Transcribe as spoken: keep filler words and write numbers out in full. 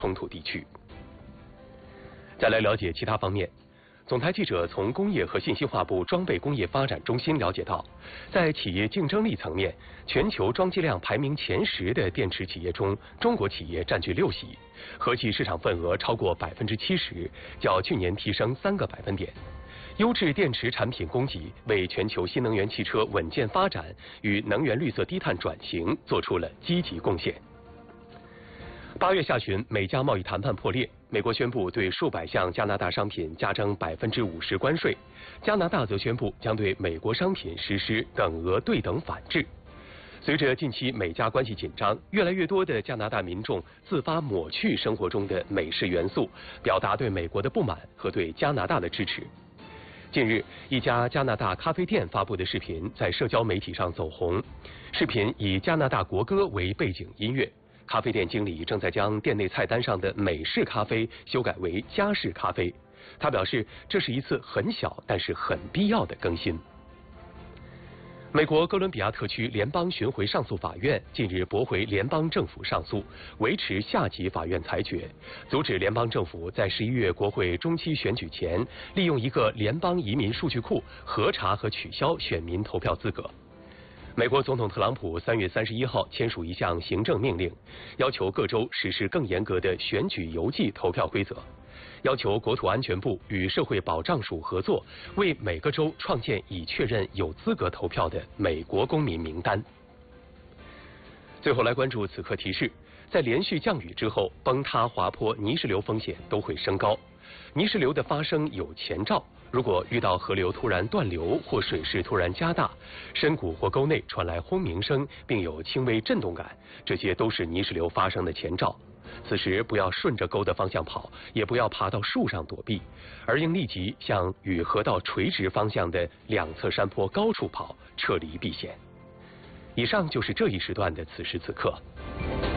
冲突地区。再来了解其他方面。总台记者从工业和信息化部装备工业发展中心了解到，在企业竞争力层面，全球装机量排名前十的电池企业中，中国企业占据六席，合计市场份额超过百分之七十，较去年提升三个百分点。优质电池产品供给为全球新能源汽车稳健发展与能源绿色低碳转型做出了积极贡献。八月下旬，美加贸易谈判破裂，美国宣布对数百项加拿大商品加征百分之五十关税，加拿大则宣布将对美国商品实施等额对等反制。随着近期美加关系紧张，越来越多的加拿大民众自发抹去生活中的美式元素，表达对美国的不满和对加拿大的支持。近日，一家加拿大咖啡店发布的视频在社交媒体上走红，视频以加拿大国歌为背景音乐。咖啡店经理正在将店内菜单上的美式咖啡修改为加式咖啡。他表示，这是一次很小但是很必要的更新。美国哥伦比亚特区联邦巡回上诉法院近日驳回联邦政府上诉，维持下级法院裁决，阻止联邦政府在十一月国会中期选举前利用一个联邦移民数据库核查和取消选民投票资格。美国总统特朗普三月三十一号签署一项行政命令，要求各州实施更严格的选举邮寄投票规则，要求国土安全部与社会保障署合作，为每个州创建已确认有资格投票的美国公民名单。最后来关注此刻提示，在连续降雨之后，崩塌、滑坡、泥石流风险都会升高。泥石流的发生有前兆，如果遇到河流突然断流或水势突然加大，深谷或沟内传来轰鸣声并有轻微震动感，这些都是泥石流发生的前兆。此时不要顺着沟的方向跑，也不要爬到树上躲避，而应立即向与河道垂直方向的两侧山坡高处跑，撤离避险。以上就是这一时段的此时此刻。